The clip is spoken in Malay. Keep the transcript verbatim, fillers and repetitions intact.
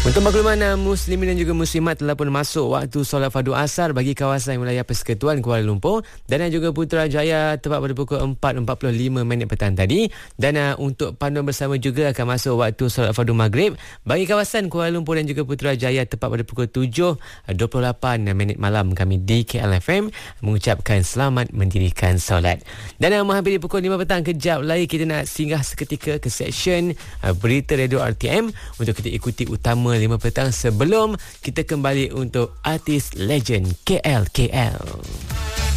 Untuk makluman muslimin dan juga muslimat telah pun masuk waktu solat fardu asar bagi kawasan wilayah Persekutuan Kuala Lumpur dan juga Putrajaya tepat pada pukul empat empat puluh lima minit petang tadi. Dan uh, untuk panduan bersama juga akan masuk waktu solat fardu maghrib bagi kawasan Kuala Lumpur dan juga Putrajaya tepat pada pukul tujuh dua puluh lapan minit malam. Kami di K L F M mengucapkan selamat mendirikan solat. Dan uh, menghampiri pukul lima petang, kejap lagi kita nak singgah seketika ke seksyen uh, berita radio R T M untuk kita ikuti utama lima petang sebelum kita kembali untuk artis legend K L K L.